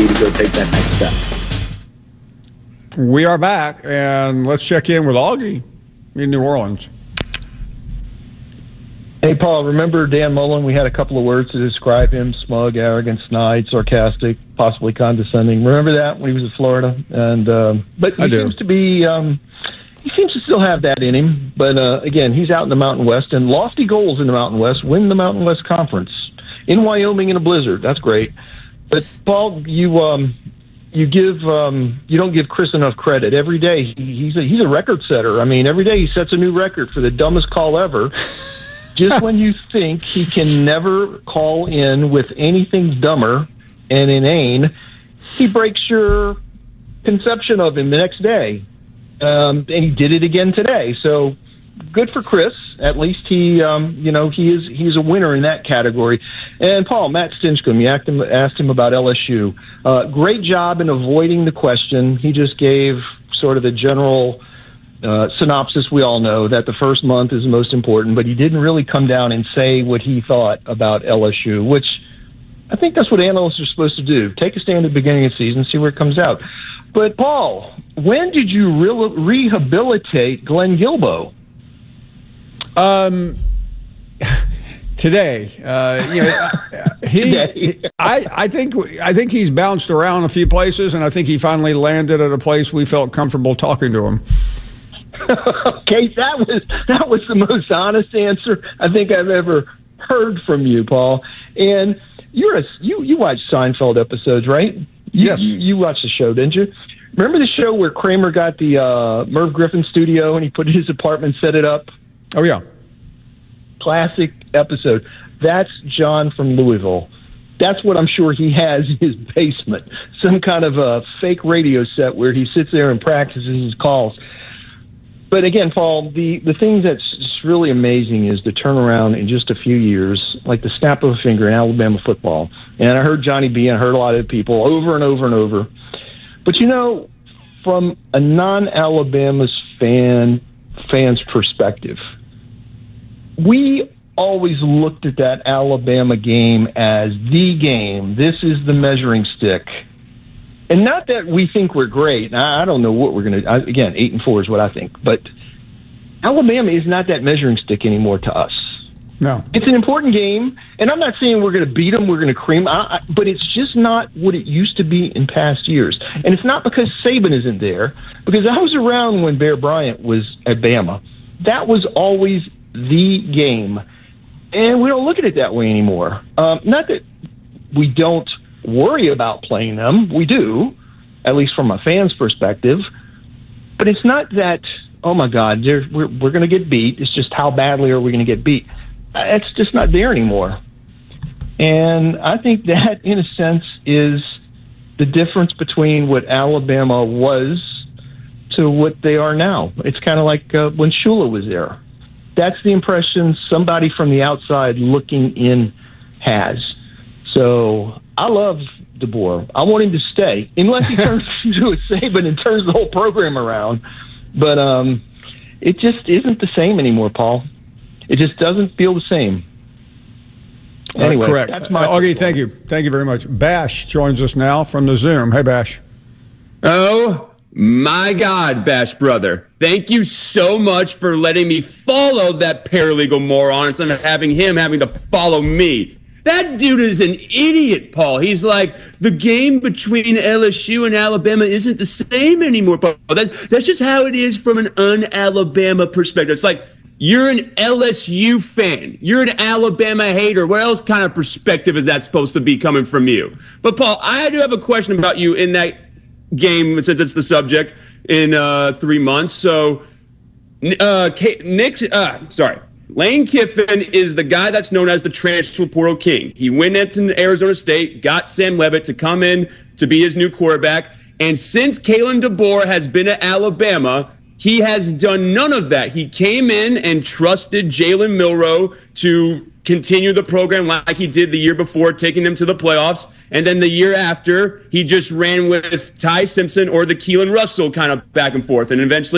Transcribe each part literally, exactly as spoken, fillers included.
be to go take that next step. We are back, and let's check in with Augie in New Orleans. Hey, Paul, remember Dan Mullen? We had a couple of words to describe him: smug, arrogant, snide, sarcastic, possibly condescending. Remember that when he was in Florida? And um, But he seems to be... Um, he seems to still have that in him. But, uh, again, he's out in the Mountain West, and lofty goals in the Mountain West, win the Mountain West Conference. In Wyoming in a blizzard. That's great. But, Paul, you... Um, You give um, you don't give Chris enough credit. Every day he, he's a, he's a record setter. I mean, every day he sets a new record for the dumbest call ever. Just when you think he can never call in with anything dumber and inane, he breaks your conception of him the next day. Um, and he did it again today. So good for Chris. At least he, um, you know, he is he's a winner in that category. And Paul, Matt Stinchcomb, you asked him, asked him about L S U. Uh, great job in avoiding the question. He just gave sort of the general uh, synopsis we all know, that the first month is the most important, but he didn't really come down and say what he thought about L S U, which I think that's what analysts are supposed to do. Take a stand at the beginning of the season, see where it comes out. But, Paul, when did you re- rehabilitate Glenn Guilbeau? Um, today, uh, you know, he, he I, I think, I think he's bounced around a few places, and I think he finally landed at a place we felt comfortable talking to him. Okay, that was that was the most honest answer I think I've ever heard from you, Paul. And you're a you you watch Seinfeld episodes, right? You, yes. You, you watched the show, didn't you? Remember the show where Kramer got the uh, Merv Griffin studio and he put his apartment, set it up? Oh, yeah. Classic episode. That's John from Louisville. That's what I'm sure he has in his basement. Some kind of a fake radio set where he sits there and practices his calls. But again, Paul, the, the thing that's just really amazing is the turnaround in just a few years, like the snap of a finger in Alabama football. And I heard Johnny B. and I heard a lot of people over and over and over. But, you know, from a non-Alabama's fan fan's perspective, we always looked at that Alabama game as the game. This is the measuring stick. And not that we think we're great. I don't know what we're going to – again, eight and four is what I think. But Alabama is not that measuring stick anymore to us. No. It's an important game, and I'm not saying we're going to beat them, we're going to cream, I, I, but it's just not what it used to be in past years. And it's not because Saban isn't there, because I was around when Bear Bryant was at Bama. That was always the game, and we don't look at it that way anymore. Um, not that we don't worry about playing them. We do, at least from a fan's perspective. But it's not that, oh, my God, we're, we're going to get beat. It's just how badly are we going to get beat? It's just not there anymore. And I think that, in a sense, is the difference between what Alabama was to what they are now. It's kind of like uh, when Shula was there. That's the impression somebody from the outside looking in has. So I love DeBoer. I want him to stay, unless he turns into a Saban and turns the whole program around. But um, it just isn't the same anymore, Paul. It just doesn't feel the same. Anyway, uh, correct. That's my uh, okay, thank you. Thank you very much. Bash joins us now from the Zoom. Hey, Bash. Oh, my God, Bash brother. Thank you so much for letting me follow that paralegal moron instead of having him having to follow me. That dude is an idiot, Paul. He's like, the game between L S U and Alabama isn't the same anymore, Paul. That, that's just how it is from an un-Alabama perspective. It's like, you're an L S U fan. You're an Alabama hater. What else kind of perspective is that supposed to be coming from you? But, Paul, I do have a question about you in that game, since it's the subject, in uh, three months. So, uh, Nick, uh, sorry, Lane Kiffin is the guy that's known as the transfer portal king. He went into Arizona State, got Sam Leavitt to come in to be his new quarterback. And since Kalen DeBoer has been at Alabama, he has done none of that. He came in and trusted Jalen Milroe to continue the program like he did the year before, taking them to the playoffs. And then the year after, he just ran with Ty Simpson or the Keelan Russell kind of back and forth. And eventually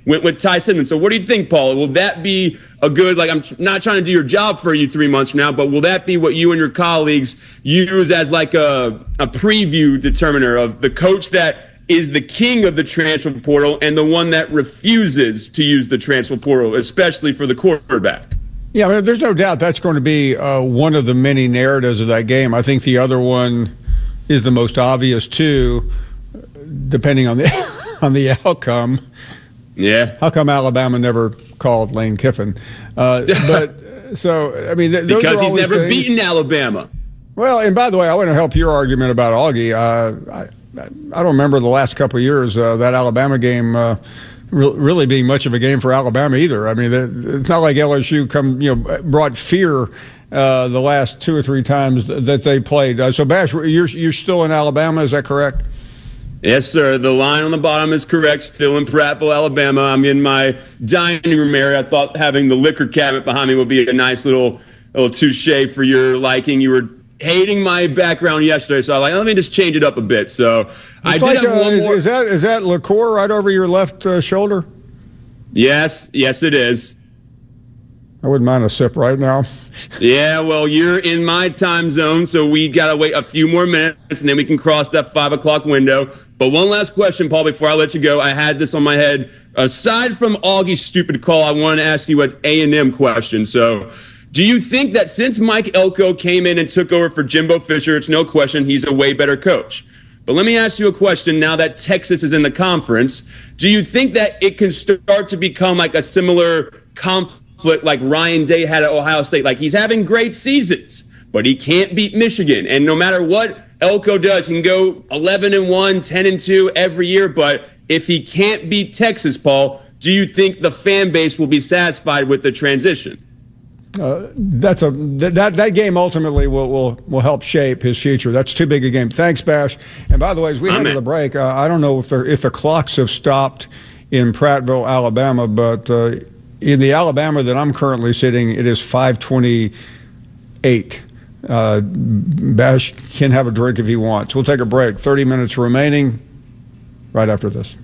went with Ty Simmons. So what do you think, Paul? Will that be a good, like, I'm not trying to do your job for you three months from now, but will that be what you and your colleagues use as like a, a preview determiner of the coach that is the king of the transfer portal and the one that refuses to use the transfer portal, especially for the quarterback? Yeah, I mean, there's no doubt that's going to be uh, one of the many narratives of that game. I think the other one is the most obvious too, depending on the on the outcome. Yeah. How come Alabama never called Lane Kiffin? Uh, but so I mean, th- those because are he's never things. beaten Alabama. Well, and by the way, I want to help your argument about Augie. Uh, I, I don't remember the last couple of years uh, that Alabama game uh, re- really being much of a game for Alabama either. I mean, it's not like L S U come you know brought fear uh, the last two or three times that they played. Uh, so, Bash, you're you're still in Alabama, is that correct? Yes, sir. The line on the bottom is correct. Still in Prattville, Alabama. I'm in my dining room area. I thought having the liquor cabinet behind me would be a nice little little touche for your liking. You were hating my background yesterday, so I was like, let me just change it up a bit. So I did like, have uh, one is, more. Is that is that liqueur right over your left uh, shoulder? Yes, yes, it is. I wouldn't mind a sip right now. Yeah, well, you're in my time zone, so we got to wait a few more minutes, and then we can cross that five o'clock window. But one last question, Paul, before I let you go. I had this on my head. Aside from Augie's stupid call, I wanted to ask you an A and M question. So do you think that since Mike Elko came in and took over for Jimbo Fisher, it's no question he's a way better coach. But let me ask you a question now that Texas is in the conference. Do you think that it can start to become like a similar conflict like Ryan Day had at Ohio State? Like, he's having great seasons, but he can't beat Michigan. And no matter what Elko does, he can go eleven and one, ten and two every year. But if he can't beat Texas, Paul, do you think the fan base will be satisfied with the transition? Uh, that's a that that game ultimately will, will will help shape his future. That's too big a game. Thanks, Bash. And by the way, as we head to the break, uh, I don't know if there, if the clocks have stopped in Prattville, Alabama, but uh, in the Alabama that I'm currently sitting, it is five twenty-eight. Uh, Bash can have a drink if he wants. We'll take a break. thirty minutes remaining right after this.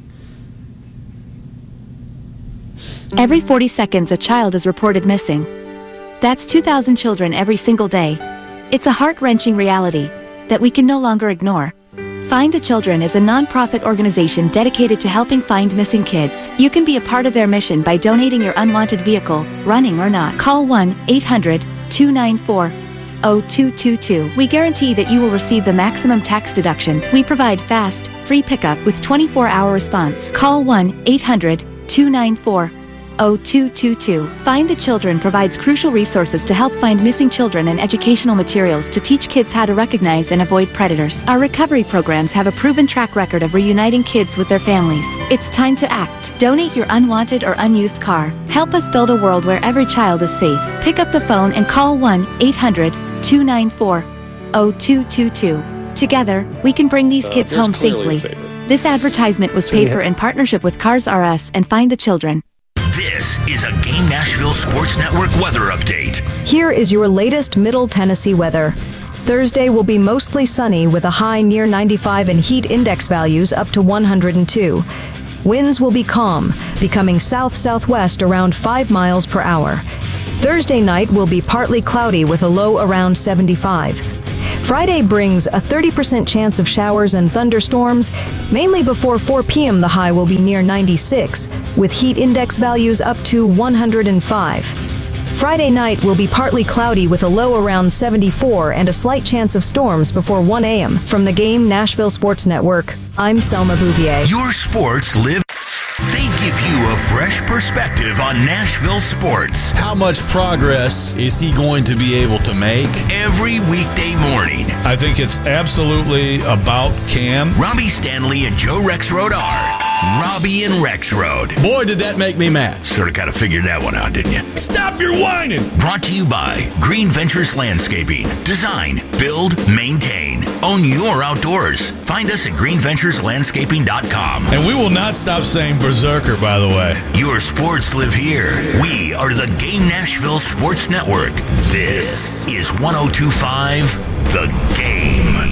Every forty seconds, a child is reported missing. That's two thousand children every single day. It's a heart-wrenching reality that we can no longer ignore. Find the Children is a non-profit organization dedicated to helping find missing kids. You can be a part of their mission by donating your unwanted vehicle, running or not. Call one eight hundred, two nine four, zero two two two. We guarantee that you will receive the maximum tax deduction. We provide fast, free pickup with twenty-four hour response. Call one eight hundred, two nine four, zero two two two. Find the Children provides crucial resources to help find missing children and educational materials to teach kids how to recognize and avoid predators. Our recovery programs have a proven track record of reuniting kids with their families. It's time to act. Donate your unwanted or unused car. Help us build a world where every child is safe. Pick up the phone and call one eight hundred, two nine four, zero two two two. Together, we can bring these kids uh, home safely. This advertisement was paid for in partnership with Cars R Us and Find the Children. This is a Game Nashville Sports Network weather update. Here is your latest Middle Tennessee weather. Thursday will be mostly sunny with a high near ninety-five and heat index values up to one hundred two. Winds will be calm, becoming south-southwest around five miles per hour. Thursday night will be partly cloudy with a low around seventy-five. Friday brings a thirty percent chance of showers and thunderstorms. Mainly before four p.m. the high will be near ninety-six, with heat index values up to one hundred five. Friday night will be partly cloudy with a low around seventy-four and a slight chance of storms before one a.m. From the Game Nashville Sports Network, I'm Selma Bouvier. Your sports live. They give you a fresh perspective on Nashville sports. How much progress is he going to be able to make? Every weekday morning. I think it's absolutely about Cam. Robbie Stanley and Joe Rexrode are Robbie and Rexrode. Boy, did that make me mad. Sort of kind of figured that one out, didn't you? Stop your whining. Brought to you by Green Ventures Landscaping. Design, build, maintain. Own your outdoors. Find us at green ventures landscaping dot com. And we will not stop saying berserker, by the way. Your sports live here. We are the Game Nashville Sports Network. This is one oh two point five The Game.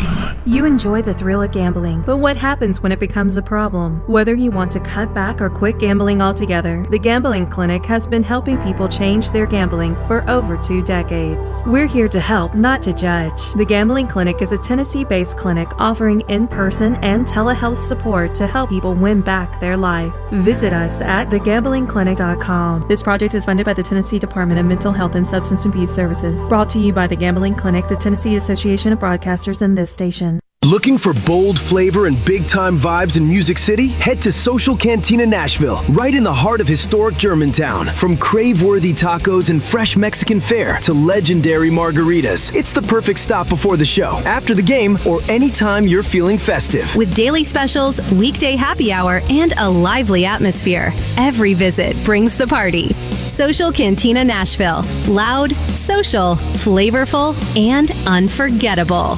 You enjoy the thrill of gambling, but what happens when it becomes a problem? Whether you want to cut back or quit gambling altogether, the Gambling Clinic has been helping people change their gambling for over two decades. We're here to help, not to judge. The Gambling Clinic is a Tennessee-based clinic offering in-person and telehealth support to help people win back their life. Visit us at the gambling clinic dot com. This project is funded by the Tennessee Department of Mental Health and Substance Abuse Services. Brought to you by the Gambling Clinic, the Tennessee Association of Broadcasters, and this station. Looking for bold flavor and big-time vibes in Music City? Head to Social Cantina Nashville, right in the heart of historic Germantown. From crave-worthy tacos and fresh Mexican fare to legendary margaritas, it's the perfect stop before the show, after the game, or anytime you're feeling festive. With daily specials, weekday happy hour, and a lively atmosphere, every visit brings the party. Social Cantina Nashville. Loud, social, flavorful, and unforgettable.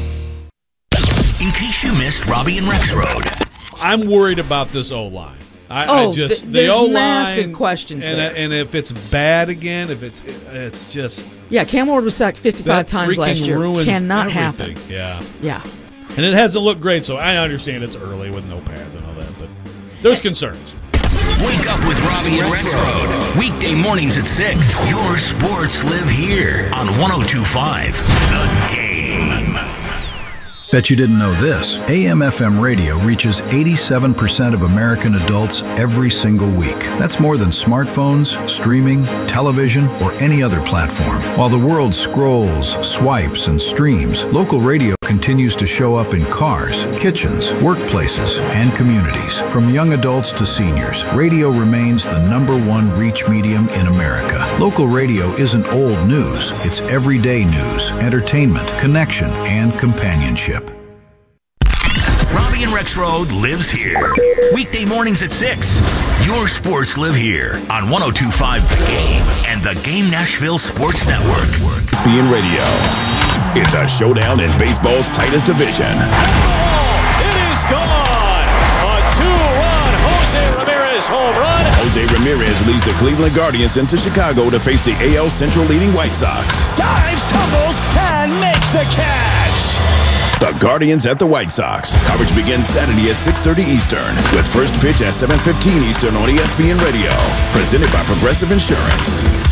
In case you missed Robbie and Rexroad. I'm worried about this O-line. I, oh, I just th- the there's O-line, massive questions and, there. And if it's bad again, if it's it's just yeah, Cam Ward was sacked fifty-five times last year. Cannot everything. happen. Yeah, yeah, and it hasn't looked great. So I understand it's early with no pads and all that, but there's concerns. Wake up with Robbie and Rexroad. Weekday mornings at six. Your sports live here on one oh two point five The Game. Bet you didn't know this. A M F M radio reaches eighty-seven percent of American adults every single week. That's more than smartphones, streaming, television, or any other platform. While the world scrolls, swipes, and streams, local radio continues to show up in cars, kitchens, workplaces, and communities. From young adults to seniors, radio remains the number one reach medium in America. Local radio isn't old news. It's everyday news, entertainment, connection, and companionship. Robbie and Rexroad lives here. Weekday mornings at six. Your sports live here on one oh two point five The Game and the Game Nashville Sports Network. E S P N Radio. It's a showdown in baseball's tightest division. It is gone. A two-run Jose Ramirez home run. Jose Ramirez leads the Cleveland Guardians into Chicago to face the A L Central leading White Sox. Dives, tumbles, and makes the catch. The Guardians at the White Sox. Coverage begins Saturday at six thirty Eastern with first pitch at seven fifteen Eastern on E S P N Radio. Presented by Progressive Insurance.